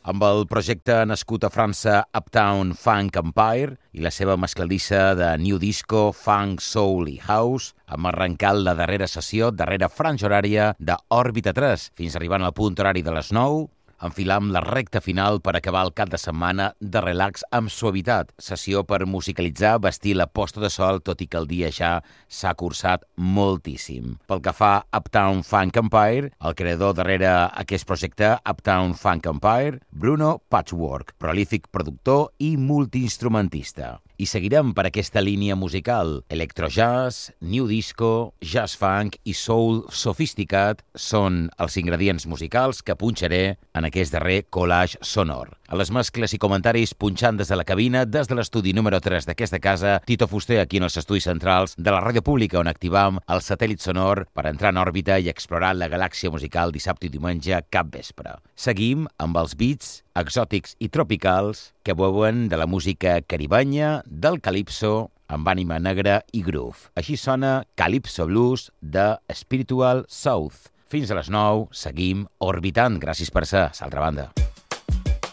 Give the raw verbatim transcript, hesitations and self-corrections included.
amb el projecte nascut a França Uptown Funk Empire i la seva mescladissa de new disco, funk, soul i house, amb arrencat la darrera sessió, darrera franja horària d'Òrbita tres, fins arribant al punt horari de les nou, enfilam la recta final per acabar el cap de setmana de relax amb suavitat. Sessió per musicalitzar, vestir la posta de sol, tot i que el dia ja s'ha cursat moltíssim. Pel que fa a Uptown Funk Empire, el creador darrere aquest projecte, Uptown Funk Empire, Bruno Patchwork, prolífic productor i multiinstrumentista. I seguirem per aquesta línia musical. Electrojazz, new disco, jazz funk i soul sofisticat són els ingredients musicals que punxaré en aquest darrer collage sonor. A les mescles i comentaris punxant des de la cabina, des de l'estudi número tres d'aquesta casa, Tito Fuster, aquí en els estudis centrals de la ràdio pública, on activam el satèl·lit sonor per entrar en òrbita i explorar la galàxia musical dissabte i diumenge cap vespre. Seguim amb els beats exòtics i tropicals que beuen de la música caribenya, del calipso, amb ànima negra i groove. Així sona Calypso Blues de Spiritual South. Fins a les nou, seguim orbitant. Gràcies per ser, s'altra banda.